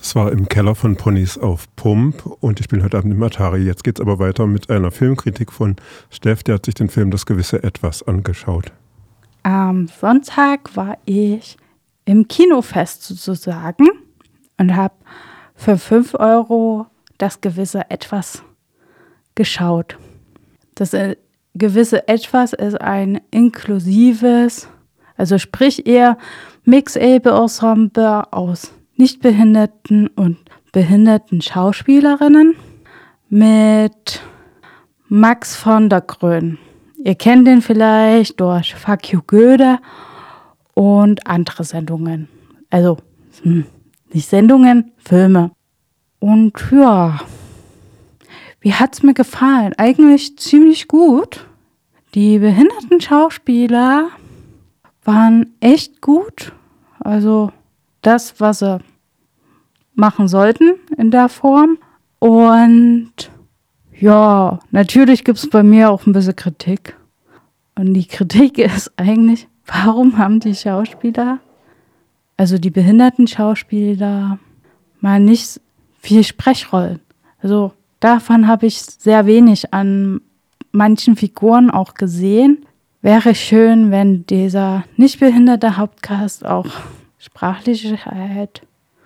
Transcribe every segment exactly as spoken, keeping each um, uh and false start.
Das war im Keller von Ponys auf Pump und ich bin heute Abend im Atari. Jetzt geht's aber weiter mit einer Filmkritik von Steff, der hat sich den Film Das gewisse Etwas angeschaut. Am Sonntag war ich im Kinofest sozusagen und habe für fünf Euro Das gewisse Etwas geschaut. Das äh, gewisse Etwas ist ein inklusives, also sprich eher Mix-Ensemble aus nichtbehinderten und behinderten Schauspielerinnen mit Max von der Grön. Ihr kennt ihn vielleicht durch Fuck You Goethe und andere Sendungen. Also, hm, nicht Sendungen, Filme. Und ja, wie hat's mir gefallen? Eigentlich ziemlich gut. Die behinderten Schauspieler waren echt gut. Also das, was sie machen sollten in der Form. Und ja, natürlich gibt es bei mir auch ein bisschen Kritik. Und die Kritik ist eigentlich, warum haben die Schauspieler, also die behinderten Schauspieler, mal nicht viel Sprechrollen? Also davon habe ich sehr wenig an manchen Figuren auch gesehen. Wäre schön, wenn dieser nicht behinderte Hauptcast auch Sprachlichkeit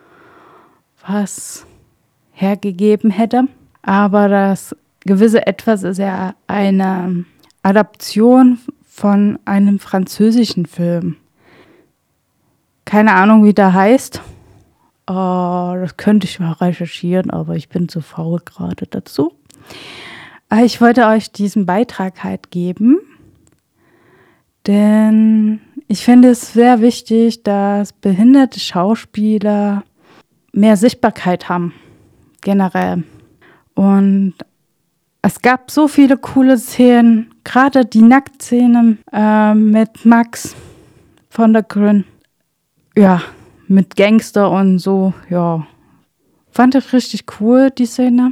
was hergegeben hätte. Aber das gewisse Etwas ist ja eine Adaption von einem französischen Film. Keine Ahnung, wie der heißt. Uh, das könnte ich mal recherchieren, aber ich bin zu faul gerade dazu. Ich wollte euch diesen Beitrag halt geben, denn ich finde es sehr wichtig, dass behinderte Schauspieler mehr Sichtbarkeit haben, generell. Und es gab so viele coole Szenen, gerade die Nacktszenen äh, mit Max von der Grün. Ja, mit Gangster und so, ja. Fand ich richtig cool, die Szene.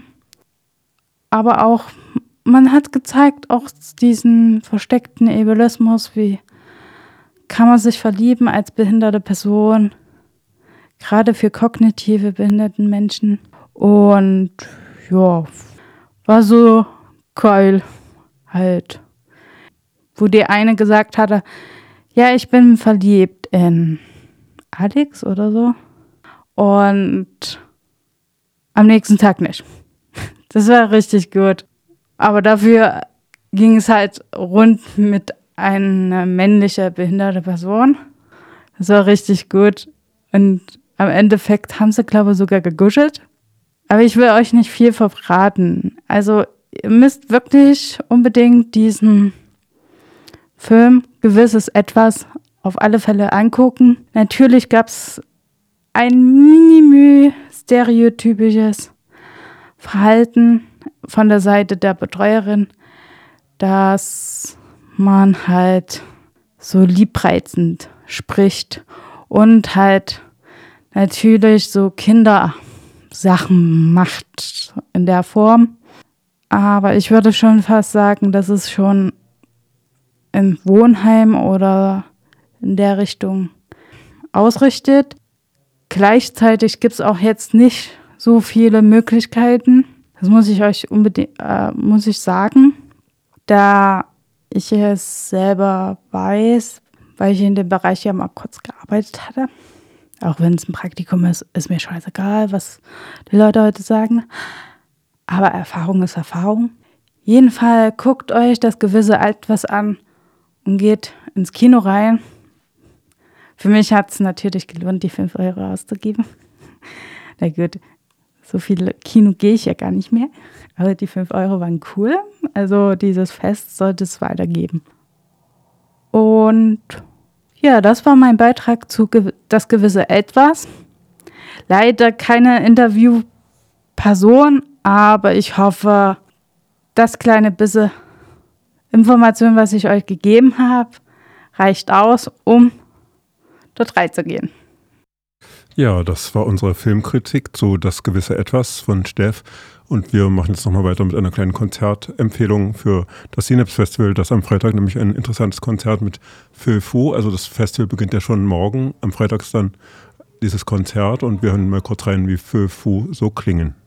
Aber auch, man hat gezeigt, auch diesen versteckten Egoismus, wie kann man sich verlieben als behinderte Person, gerade für kognitive behinderten Menschen. Und ja, war so geil halt. Wo die eine gesagt hatte, ja, ich bin verliebt in Alex oder so. Und am nächsten Tag nicht. Das war richtig gut. Aber dafür ging es halt rund mit einer männlichen behinderten Person. Das war richtig gut. Und am Endeffekt haben sie, glaube ich, sogar geguschelt. Aber ich will euch nicht viel verraten. Also ihr müsst wirklich unbedingt diesen Film Gewisses Etwas auf alle Fälle angucken. Natürlich gab es ein minimü stereotypisches Verhalten von der Seite der Betreuerin, dass man halt so liebreizend spricht und halt natürlich so Kindersachen macht in der Form. Aber ich würde schon fast sagen, dass es schon im Wohnheim oder in der Richtung ausrichtet. Gleichzeitig gibt es auch jetzt nicht so viele Möglichkeiten. Das muss ich euch unbedingt, äh, muss ich sagen, da ich es selber weiß, weil ich in dem Bereich ja mal kurz gearbeitet hatte. Auch wenn es ein Praktikum ist, ist mir scheißegal, was die Leute heute sagen. Aber Erfahrung ist Erfahrung. Jedenfalls guckt euch das gewisse Etwas an und geht ins Kino rein. Für mich hat es natürlich gelohnt, die fünf Euro auszugeben. Na gut, so viele Kino gehe ich ja gar nicht mehr. Aber die fünf Euro waren cool. Also dieses Fest sollte es weitergeben. Und ja, das war mein Beitrag zu ge- Das gewisse Etwas. Leider keine Interviewperson, aber ich hoffe, das kleine bisschen Information, was ich euch gegeben habe, reicht aus, um dort reinzugehen. Ja, das war unsere Filmkritik zu Das gewisse Etwas von Steff. Und wir machen jetzt nochmal weiter mit einer kleinen Konzertempfehlung für das Synapse Festival. Das am Freitag nämlich ein interessantes Konzert mit Feu Fu. Also das Festival beginnt ja schon morgen. Am Freitag ist dann dieses Konzert und wir hören mal kurz rein, wie Feu Fu so klingen.